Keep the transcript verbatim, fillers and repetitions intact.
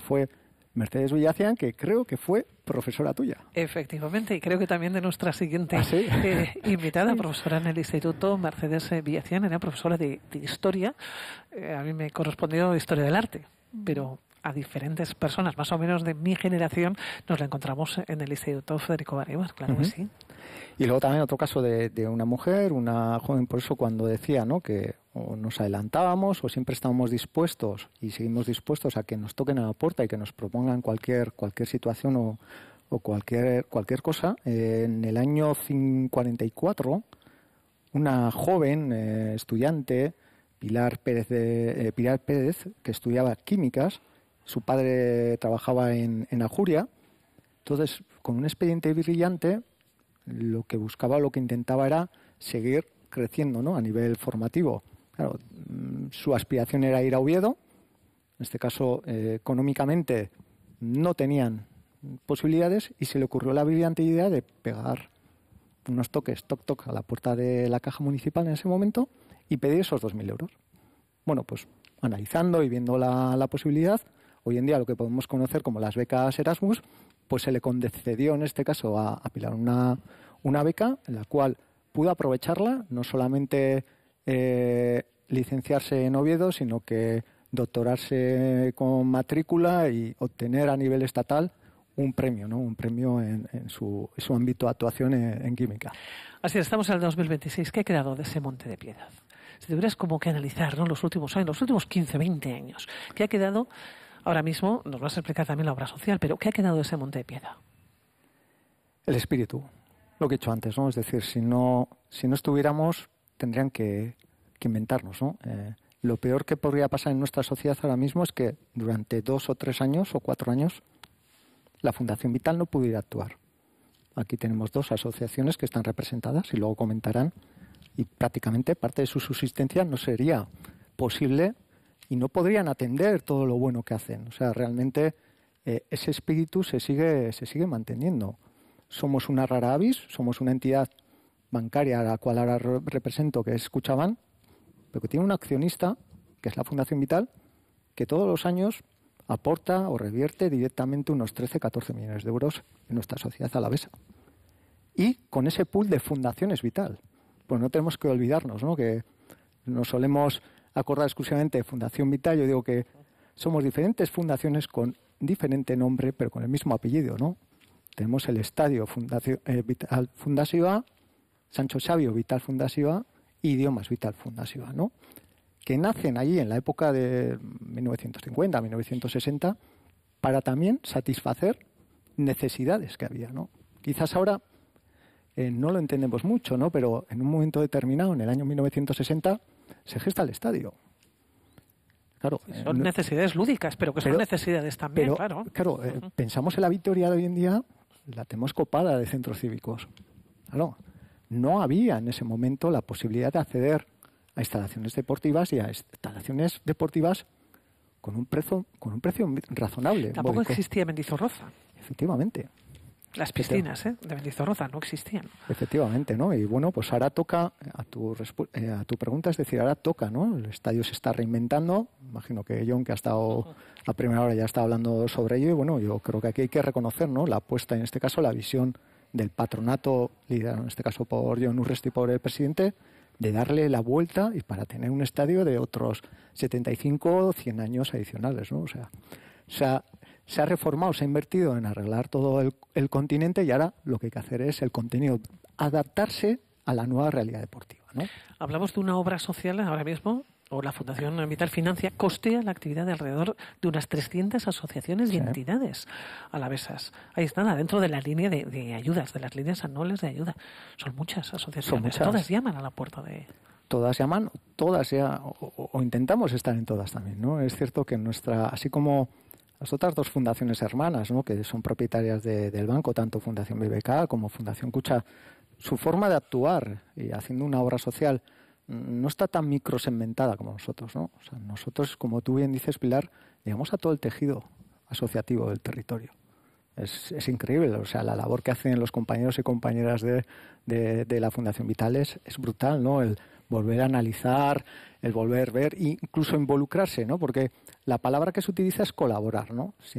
fue Mercedes Villacián, que creo que fue profesora tuya. Efectivamente, y creo que también de nuestra siguiente ¿Ah, sí? eh, invitada, profesora en el instituto, Mercedes Villacián, era profesora de, de Historia. Eh, a mí me correspondió Historia del Arte, pero a diferentes personas, más o menos de mi generación, nos la encontramos en el Instituto Federico Barrios, claro uh-huh. que sí. Y luego también otro caso de, de una mujer, una joven, por eso cuando decía, ¿no?, que o nos adelantábamos o siempre estábamos dispuestos y seguimos dispuestos a que nos toquen a la puerta y que nos propongan cualquier cualquier situación o, o cualquier cualquier cosa. Eh, en el año cuarenta y cuatro, una joven eh, estudiante, Pilar Pérez, de, eh, Pilar Pérez, que estudiaba químicas, su padre trabajaba en, en Ajuria, entonces con un expediente brillante lo que buscaba, lo que intentaba era seguir creciendo, ¿no?, a nivel formativo. Claro, su aspiración era ir a Oviedo. En este caso, eh, económicamente no tenían posibilidades y se le ocurrió la brillante idea de pegar unos toques, toc toc, a la puerta de la caja municipal en ese momento y pedir esos dos mil euros. Bueno, pues analizando y viendo la, la posibilidad, hoy en día lo que podemos conocer como las becas Erasmus, pues se le concedió en este caso a, a Pilar una, una beca en la cual pudo aprovecharla, no solamente eh, licenciarse en Oviedo, sino que doctorarse con matrícula y obtener a nivel estatal un premio, ¿no? Un premio en, en, su, en su ámbito de actuación en, en química. Así es, estamos en el dos mil veintiséis. ¿Qué ha quedado de ese Monte de Piedad? Si tuvieras como que analizar, ¿no?, los últimos años, los últimos quince, veinte años, ¿qué ha quedado? Ahora mismo nos vas a explicar también la obra social, pero ¿qué ha quedado de ese Monte de Piedad? El espíritu, lo que he dicho antes, ¿no? Es decir, si no, si no estuviéramos, tendrían que, que inventarnos, ¿no? Eh, lo peor que podría pasar en nuestra sociedad ahora mismo es que durante dos o tres años o cuatro años la Fundación Vital no pudiera actuar. Aquí tenemos dos asociaciones que están representadas y luego comentarán, y prácticamente parte de su subsistencia no sería posible y no podrían atender todo lo bueno que hacen. O sea, realmente eh, ese espíritu se sigue, se sigue manteniendo. Somos una rara avis, somos una entidad bancaria a la cual ahora represento, que es Kutxabank, pero que tiene un accionista, que es la Fundación Vital, que todos los años aporta o revierte directamente unos trece, catorce millones de euros en nuestra sociedad alavesa. Y con ese pool de fundaciones Vital. Pues no tenemos que olvidarnos, ¿no?, que nos solemos acordar exclusivamente de Fundación Vital. Yo digo que somos diferentes fundaciones con diferente nombre, pero con el mismo apellido, ¿no? Tenemos el Estadio Fundación, eh, Vital Fundazioa, Sancho Xavier Vital Fundazioa y Idiomas Vital Fundazioa, ¿no?, que nacen allí en la época de mil novecientos cincuenta, mil novecientos sesenta, para también satisfacer necesidades que había, ¿no? Quizás ahora eh, no lo entendemos mucho, ¿no?, pero en un momento determinado, en el año mil novecientos sesenta, se gesta el estadio. Claro, sí, son eh, necesidades lúdicas, pero que son pero, necesidades también, pero, claro. Claro, eh, uh-huh. Pensamos en la Vitoria de hoy en día, la tenemos copada de centros cívicos. Claro, no había en ese momento la posibilidad de acceder a instalaciones deportivas y a instalaciones deportivas con un precio, con un precio razonable. Tampoco Bódico. Existía Mendizorroza. Efectivamente. Las piscinas ¿eh? de Mendizorroza no existían. Efectivamente, ¿no? Y bueno, pues ahora toca, a tu, eh, a tu pregunta, es decir, ahora toca, ¿no? El estadio se está reinventando. Imagino que John, que ha estado a primera hora, ya está hablando sobre ello. Y bueno, yo creo que aquí hay que reconocer, ¿no?, la apuesta, en este caso, la visión del patronato, liderado en este caso por John Urresti, por el presidente, de darle la vuelta y para tener un estadio de otros setenta y cinco o cien años adicionales, ¿no? O sea, o sea, se ha reformado, se ha invertido en arreglar todo el, el continente y ahora lo que hay que hacer es el contenido, adaptarse a la nueva realidad deportiva, ¿no? Hablamos de una obra social ahora mismo, o la Fundación Vital Financia, costea la actividad de alrededor de unas trescientas asociaciones y sí. entidades alavesas. Ahí están, adentro de la línea de, de ayudas, de las líneas anuales de ayuda. Son muchas asociaciones, Son muchas. Todas llaman a la puerta de... Todas llaman, todas ya, o, o intentamos estar en todas también, ¿no? Es cierto que nuestra, así como las otras dos fundaciones hermanas, ¿no?, que son propietarias de, del banco, tanto Fundación B B K como Fundación Kutxa, su forma de actuar y haciendo una obra social no está tan microsegmentada como nosotros, ¿no? O sea, nosotros, como tú bien dices, Pilar, llegamos a todo el tejido asociativo del territorio. Es, es increíble, o sea, la labor que hacen los compañeros y compañeras de, de, de la Fundación Vital es, es brutal, ¿no? El volver a analizar, el volver a ver, incluso involucrarse, ¿no? Porque la palabra que se utiliza es colaborar, ¿no?